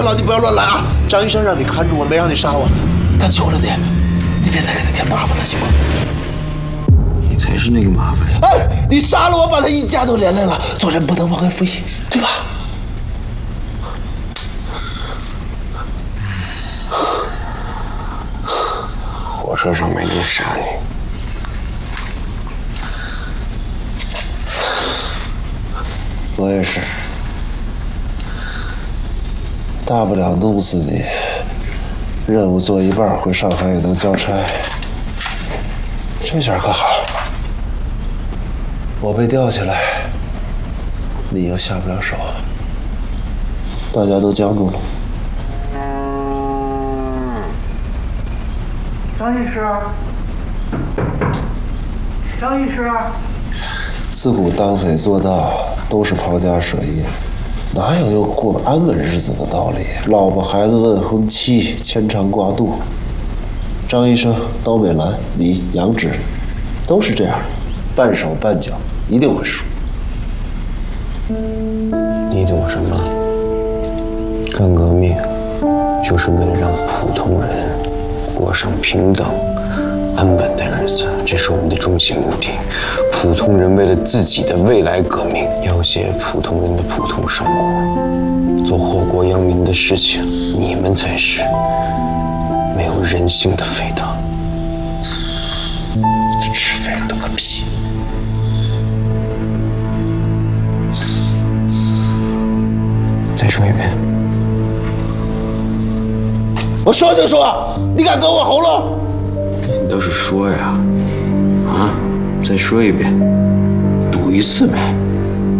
了，你不要乱来啊！张医生让你看住我，没让你杀我，他求了你，你别再给他添麻烦了，行吗？ 你才是那个麻烦。 哎，你杀了我，把他一家都连累了，做人不能忘恩负义，对吧？ 火车上没人杀你。 我也是，大不了弄死你，任务做一半回上海也能交差。这下可好，我被吊起来，你又下不了手，大家都僵住了。 张医师，张医师。 自古当匪做盗都是抛家舍业，哪有要过安稳日子的道理？老婆孩子问婚期，牵肠挂肚。张医生、刀美兰、你、杨芷，都是这样，半手半脚，一定会输。 你懂什么？干革命就是为了让普通人过上平等、安稳的日子，这是我们的终极目的。普通人为了自己的未来革命，要挟普通人的普通生活，做祸国殃民的事情，你们才是没有人性的匪党。 这吃肥懂个屁！ 再说一遍。 我说就说，你敢割我喉咙？ 你倒是说呀！啊，再说一遍，赌一次呗。